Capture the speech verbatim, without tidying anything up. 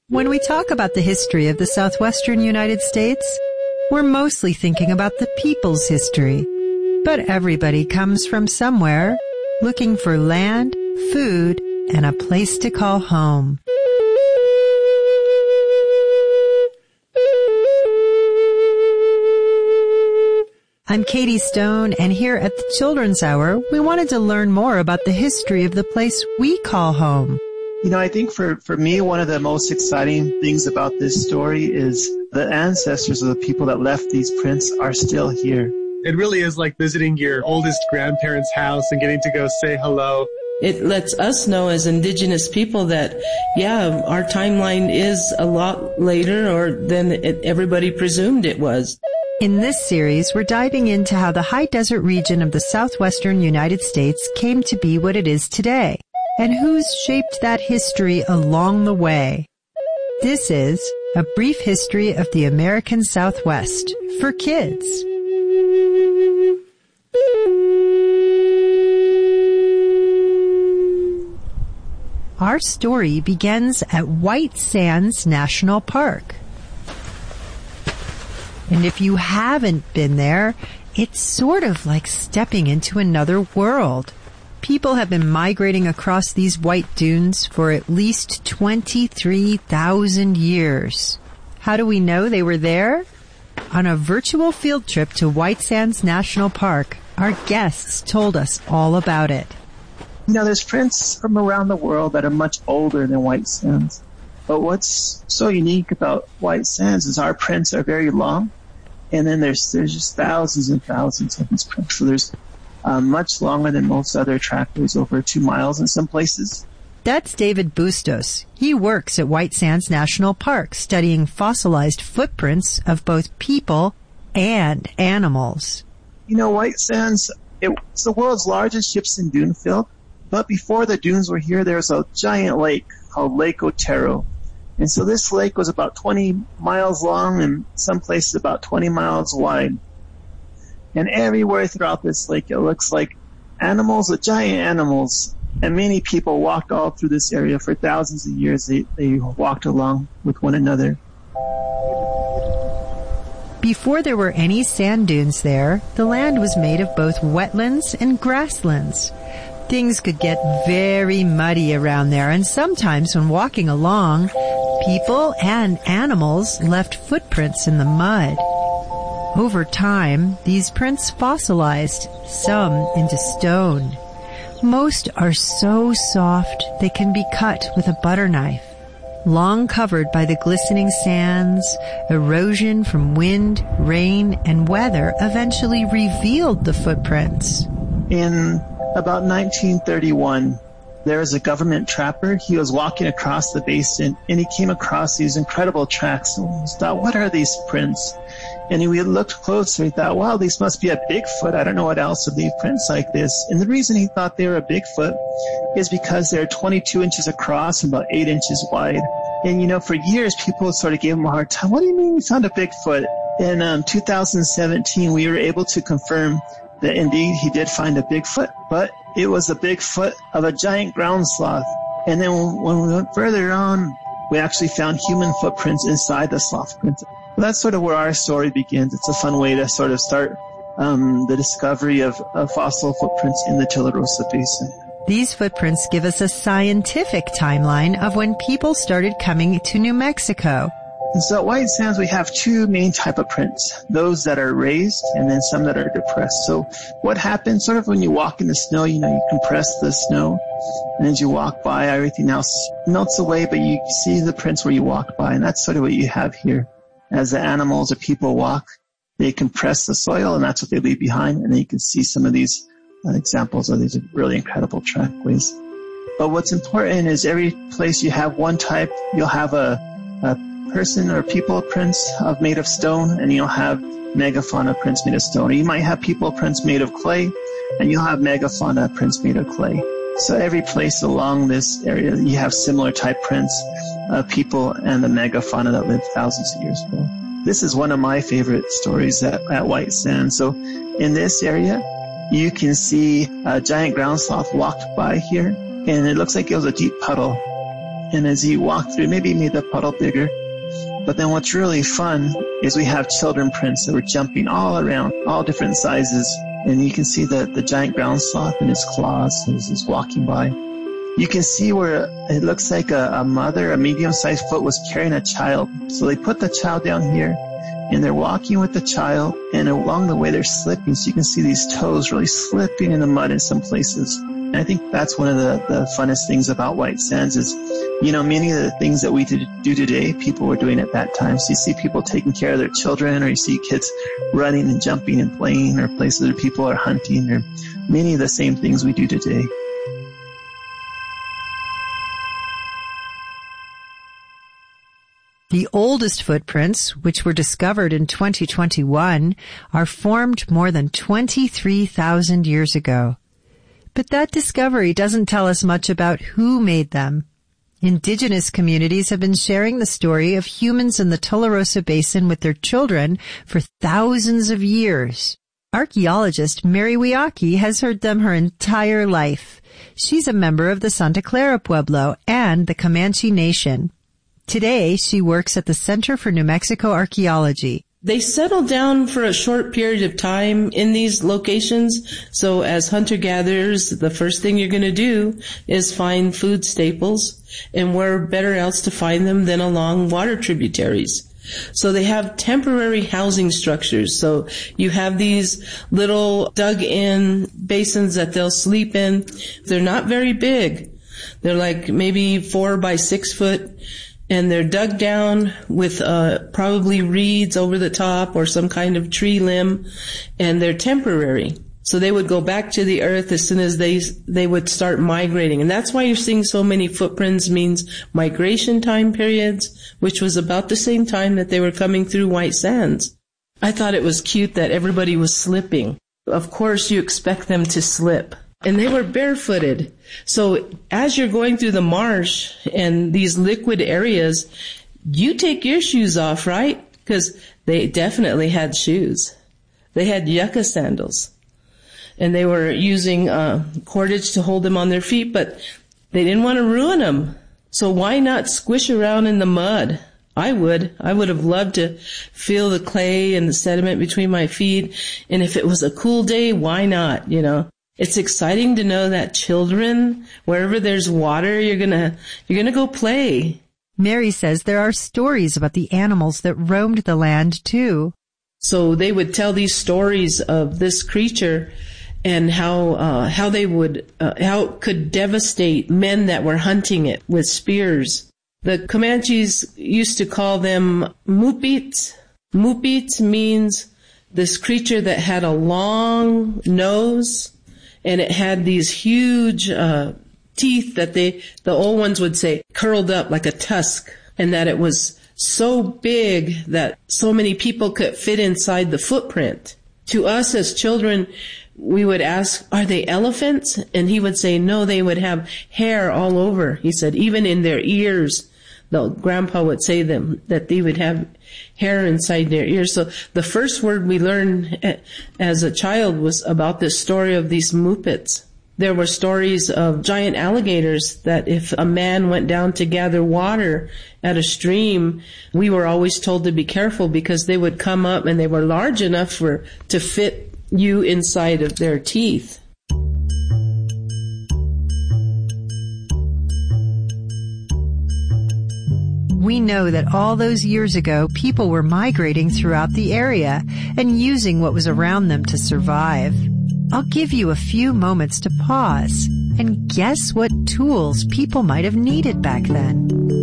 When we talk about the history of the southwestern United States, we're mostly thinking about the people's history. But everybody comes from somewhere, looking for land, food, and a place to call home. I'm Katie Stone, and here at the Children's Hour, we wanted to learn more about the history of the place we call home. You know, I think for, for me, one of the most exciting things about this story is the ancestors of the people that left these prints are still here. It really is like visiting your oldest grandparents' house and getting to go say hello. It lets us know as indigenous people that, yeah, our timeline is a lot later or than it, everybody presumed it was. In this series, we're diving into how the high desert region of the southwestern United States came to be what it is today, and who's shaped that history along the way. This is A Brief History of the American Southwest for kids. Our story begins at White Sands National Park. And if you haven't been there, it's sort of like stepping into another world. People have been migrating across these white dunes for at least twenty-three thousand years. How do we know they were there? On a virtual field trip to White Sands National Park, our guests told us all about it. You know, there's prints from around the world that are much older than White Sands. But what's so unique about White Sands is our prints are very long, and then there's there's just thousands and thousands of these prints. So there's uh, much longer than most other trackways, over two miles in some places. That's David Bustos. He works at White Sands National Park, studying fossilized footprints of both people and animals. You know, White Sands, it's the world's largest gypsum dune field, but before the dunes were here, there was a giant lake called Lake Otero. And so this lake was about twenty miles long and some places about twenty miles wide. And everywhere throughout this lake, it looks like animals, the giant animals. And many people walked all through this area for thousands of years. They, they walked along with one another. Before there were any sand dunes there, the land was made of both wetlands and grasslands. Things could get very muddy around there, and sometimes when walking along, people and animals left footprints in the mud. Over time, these prints fossilized, some into stone. Most are so soft they can be cut with a butter knife. Long covered by the glistening sands, erosion from wind, rain, and weather eventually revealed the footprints. In about nineteen thirty-one, there was a government trapper. He was walking across the basin, and he came across these incredible tracks. And he thought, what are these prints? And he looked closer. He thought, wow, these must be a Bigfoot. I don't know what else would leave prints like this. And the reason he thought they were a Bigfoot is because they're twenty-two inches across and about eight inches wide. And, you know, for years, people sort of gave him a hard time. What do you mean you found a Bigfoot? In um, two thousand seventeen, we were able to confirm that indeed he did find a Bigfoot, but it was a Bigfoot of a giant ground sloth. And then when we went further on, we actually found human footprints inside the sloth print. Well, that's sort of where our story begins. It's a fun way to sort of start um, the discovery of, of fossil footprints in the Tularosa Basin. These footprints give us a scientific timeline of when people started coming to New Mexico. And so at White Sands, we have two main type of prints, those that are raised and then some that are depressed. So what happens sort of when you walk in the snow, you know, you compress the snow, and as you walk by, everything else melts away, but you see the prints where you walk by, and that's sort of what you have here. As the animals or people walk, they compress the soil, and that's what they leave behind, and then you can see some of these uh, examples of these really incredible trackways. But what's important is every place you have one type, you'll have a, a person or people prints of made of stone, and you'll have megafauna prints made of stone. Or you might have people prints made of clay, and you'll have megafauna prints made of clay. So every place along this area, you have similar type prints of people and the megafauna that lived thousands of years ago. This is one of my favorite stories at, at White Sands. So in this area, you can see a giant ground sloth walked by here, and it looks like it was a deep puddle. And as you walk through, maybe you made the puddle bigger. But then what's really fun is we have children prints that were jumping all around, all different sizes. And you can see the, the giant ground sloth in his claws as he's walking by. You can see where it looks like a, a mother, a medium-sized foot, was carrying a child. So they put the child down here, and they're walking with the child, and along the way they're slipping. So you can see these toes really slipping in the mud in some places. And I think that's one of the, the funnest things about White Sands is, you know, many of the things that we do today, people were doing at that time. So you see people taking care of their children, or you see kids running and jumping and playing, or places where people are hunting, or many of the same things we do today. The oldest footprints, which were discovered in twenty twenty-one, are formed more than twenty-three thousand years ago. But that discovery doesn't tell us much about who made them. Indigenous communities have been sharing the story of humans in the Tularosa Basin with their children for thousands of years. Archaeologist Mary Wiaki has heard them her entire life. She's a member of the Santa Clara Pueblo and the Comanche Nation. Today, she works at the Center for New Mexico Archaeology. They settle down for a short period of time in these locations. So as hunter-gatherers, the first thing you're going to do is find food staples. And where better else to find them than along water tributaries. So they have temporary housing structures. So you have these little dug-in basins that they'll sleep in. They're not very big. They're like maybe four by six foot. And they're dug down with uh probably reeds over the top or some kind of tree limb, and they're temporary. So they would go back to the earth as soon as they they would start migrating. And that's why you're seeing so many footprints, means migration time periods, which was about the same time that they were coming through White Sands. I thought it was cute that everybody was slipping. Of course you expect them to slip. And they were barefooted. So as you're going through the marsh and these liquid areas, you take your shoes off, right? Because they definitely had shoes. They had yucca sandals. And they were using uh, cordage to hold them on their feet, but they didn't want to ruin them. So why not squish around in the mud? I would. I would have loved to feel the clay and the sediment between my feet. And if it was a cool day, why not, you know? It's exciting to know that children, wherever there's water, you're gonna, you're gonna go play. Mary says there are stories about the animals that roamed the land too. So they would tell these stories of this creature and how, uh, how they would, uh, how it could devastate men that were hunting it with spears. The Comanches used to call them mupits. Mupits means this creature that had a long nose, and it had these huge uh teeth that they, the old ones would say, curled up like a tusk, and that it was so big that so many people could fit inside the footprint. To us as children, we would ask, are they elephants? And he would say, no, they would have hair all over. He said, even in their ears. The grandpa would say them, that they would have hair inside their ears. So the first word we learned as a child was about this story of these mupits. There were stories of giant alligators that if a man went down to gather water at a stream, we were always told to be careful because they would come up and they were large enough for to fit you inside of their teeth. We know that all those years ago, people were migrating throughout the area and using what was around them to survive. I'll give you a few moments to pause and guess what tools people might have needed back then.